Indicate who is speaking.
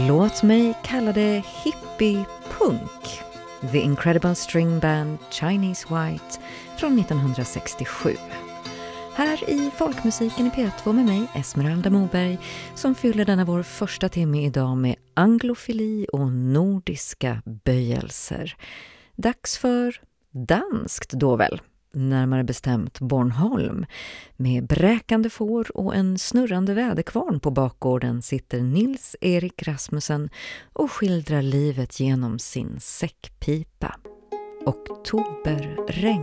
Speaker 1: Låt mig kalla det hippie-punk. The Incredible String Band Chinese White från 1967. Här i Folkmusiken i P2 med mig, Esmeralda Moberg, som fyller denna vår första timme idag med anglofili och nordiska böjelser. Dags för danskt då väl, närmare bestämt Bornholm. Med bräkande får och en snurrande väderkvarn på bakgården sitter Nils-Erik Rasmussen och skildrar livet genom sin säckpipa. Oktoberregn.